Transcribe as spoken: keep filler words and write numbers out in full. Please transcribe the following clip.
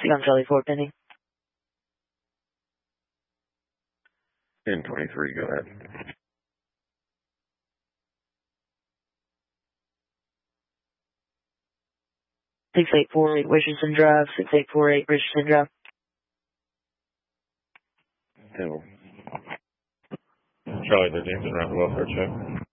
on Charlie four pending. ten twenty-three, go ahead. six eight four eight Richardson Drive, six eight four eight Richardson Drive. Ten. Charlie, the Jameson Round welfare check.